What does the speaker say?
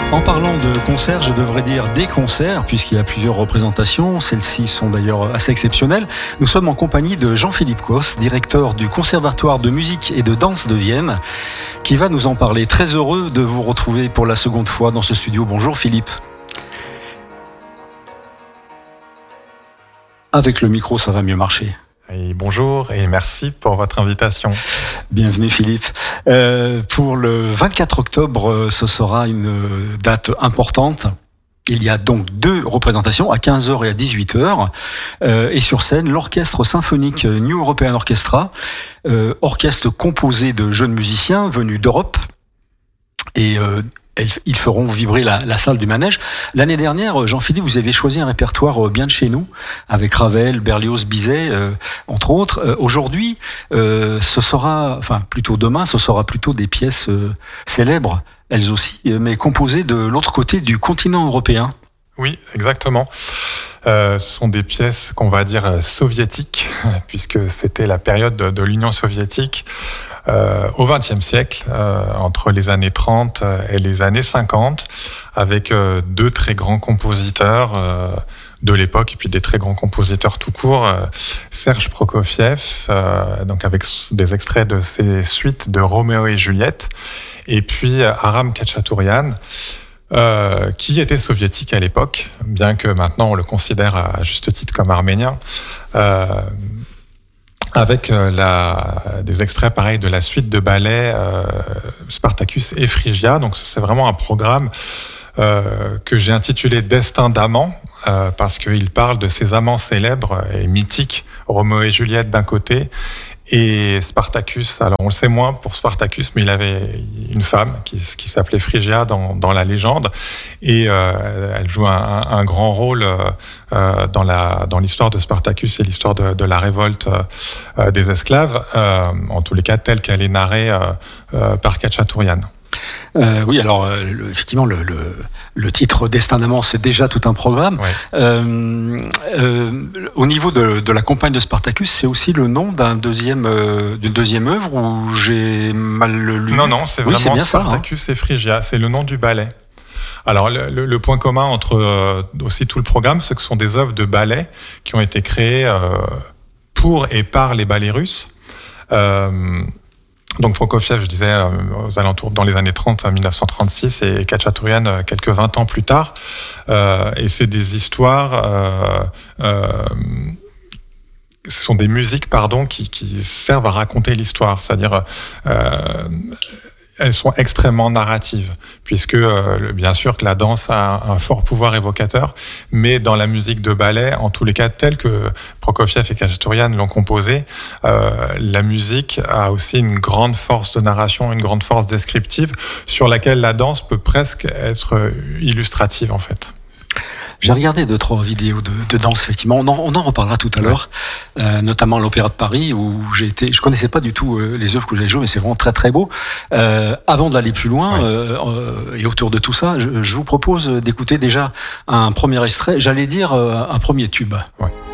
En parlant de concerts, je devrais dire des concerts, puisqu'il y a plusieurs représentations. Celles-ci sont d'ailleurs assez exceptionnelles. Nous sommes en compagnie de Jean-Philippe Cos, directeur du Conservatoire de musique et de danse de Vienne, qui va nous en parler. Très heureux de vous retrouver pour la seconde fois dans ce studio. Bonjour Philippe. Avec le micro, ça va mieux marcher. Et bonjour et merci pour votre invitation. Bienvenue Philippe. Pour le 24 octobre, ce sera une date importante. Il y a donc 2 représentations, à 15h et à 18h. Et sur scène, l'Orchestre Symphonique New European Orchestra, orchestre composé de jeunes musiciens venus d'Europe. Et ils feront vibrer la salle du manège. L'année dernière, Jean-Philippe, vous avez choisi un répertoire bien de chez nous, avec Ravel, Berlioz, Bizet, entre autres. Aujourd'hui, ce sera plutôt des pièces célèbres, elles aussi, mais composées de l'autre côté du continent européen. Oui, exactement. Ce sont des pièces qu'on va dire soviétiques, puisque c'était la période de l'Union soviétique. Au XXe siècle, entre les années 30 et les années 50, avec 2 très grands compositeurs de l'époque, et puis des très grands compositeurs tout court, Serge Prokofiev, donc avec des extraits de ses suites de Roméo et Juliette, et puis Aram Khachaturian, qui était soviétique à l'époque, bien que maintenant on le considère à juste titre comme arménien, avec des extraits pareils de la suite de ballet Spartacus et Phrygia. Donc c'est vraiment un programme que j'ai intitulé Destin d'amant, parce qu'il parle de ces amants célèbres et mythiques, Roméo et Juliette d'un côté, et Spartacus. Alors on le sait moins pour Spartacus, mais il avait une femme qui s'appelait Phrygia dans la légende, et elle joue un grand rôle dans l'histoire de Spartacus et l'histoire de la révolte des esclaves, en tous les cas telle qu'elle est narrée par Khachaturian. Oui, alors effectivement, le titre Destin d'amant, c'est déjà tout un programme. Ouais. Au niveau de la compagne de Spartacus, c'est aussi le nom d'une deuxième œuvre, ou j'ai mal lu? Non, c'est vraiment bien Spartacus ça, hein. Et Phrygia, c'est le nom du ballet. Alors le point commun entre aussi tout le programme, c'est que ce sont des œuvres de ballet qui ont été créées pour et par les ballets russes. Donc Prokofiev, je disais, aux alentours dans les années 30, 1936, et Khachaturian quelques 20 ans plus tard. Et c'est des histoires, ce sont des musiques, qui servent à raconter l'histoire. C'est-à-dire, elles sont extrêmement narratives, puisque bien sûr que la danse a un fort pouvoir évocateur, mais dans la musique de ballet, en tous les cas, telle que Prokofiev et Khachaturian l'ont composée, la musique a aussi une grande force de narration, une grande force descriptive, sur laquelle la danse peut presque être illustrative en fait. J'ai regardé 2-3 vidéos de danse, effectivement. On en reparlera tout à l'heure, notamment l'Opéra de Paris, où j'ai été. Je connaissais pas du tout les œuvres que vous avez jouées, mais c'est vraiment très très beau. Avant d'aller plus loin, et autour de tout ça, je vous propose d'écouter déjà un premier extrait. J'allais dire un premier tube. Ouais.